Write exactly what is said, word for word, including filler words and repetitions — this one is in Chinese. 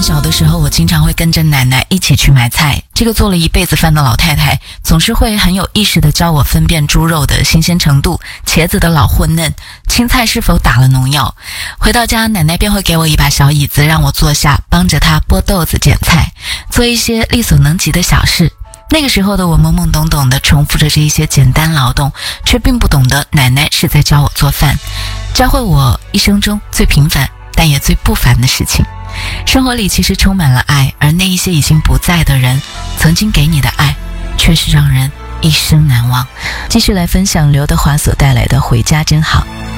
小的时候，我经常会跟着奶奶一起去买菜。这个做了一辈子饭的老太太，总是会很有意识地教我分辨猪肉的新鲜程度，茄子的老或嫩，青菜是否打了农药。回到家，奶奶便会给我一把小椅子，让我坐下，帮着她剥豆子、剪菜，做一些力所能及的小事。那个时候的我懵懵懂懂地重复着这一些简单劳动，却并不懂得奶奶是在教我做饭，教会我一生中最平凡但也最不凡的事情。生活里其实充满了爱，而那一些已经不在的人，曾经给你的爱却是让人一生难忘。继续来分享刘德华所带来的《回家真好》。